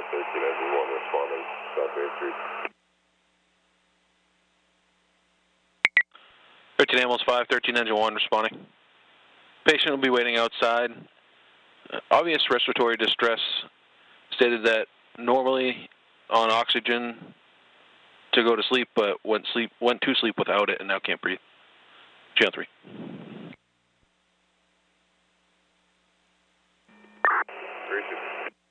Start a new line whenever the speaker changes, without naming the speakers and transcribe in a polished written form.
513 engine 1 responding, South Main Street.
13 ambulance 513 engine 1 responding. Patient will be waiting outside. Obvious respiratory distress, stated that normally on oxygen to go to sleep, but went to sleep without it and now can't breathe. Channel 3.